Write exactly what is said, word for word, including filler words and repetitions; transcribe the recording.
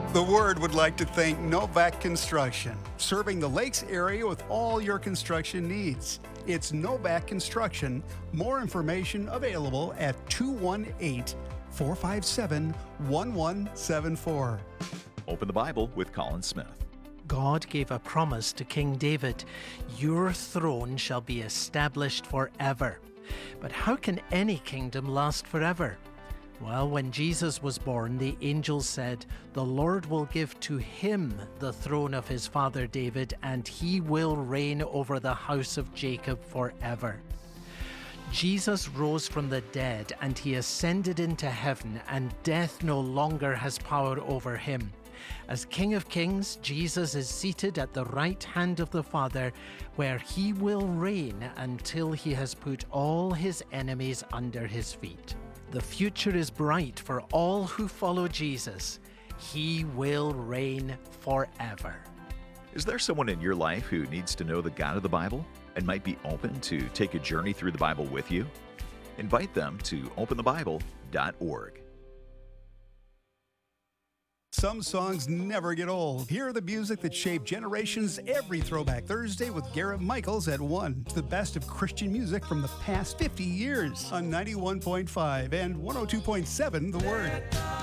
The Word would like to thank Novak Construction, serving the Lakes area with all your construction needs. It's Novak Construction. More information available at two one eight, four five seven, one one seven four. Open the Bible with Colin Smith. God gave a promise to King David, "Your throne shall be established forever." But how can any kingdom last forever? Well, when Jesus was born, the angel said, "The Lord will give to him the throne of his father David, and he will reign over the house of Jacob forever." Jesus rose from the dead, and he ascended into heaven, and death no longer has power over him. As King of Kings, Jesus is seated at the right hand of the Father, where he will reign until he has put all his enemies under his feet. The future is bright for all who follow Jesus. He will reign forever. Is there someone in your life who needs to know the God of the Bible and might be open to take a journey through the Bible with you? Invite them to open the bible dot org. Some songs never get old. Hear the music that shaped generations every Throwback Thursday with Garrett Michaels at one. The best of Christian music from the past fifty years on ninety-one point five and one oh two point seven The Word.